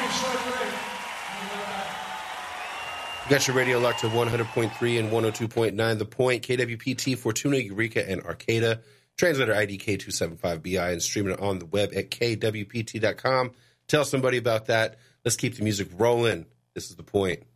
You got your radio locked to 100.3 and 102.9 The Point, KWPT, Fortuna, Eureka, and Arcata. Translator ID K275BI and streaming it on the web at kwpt.com. Tell somebody about that. Let's keep the music rolling. This is The Point.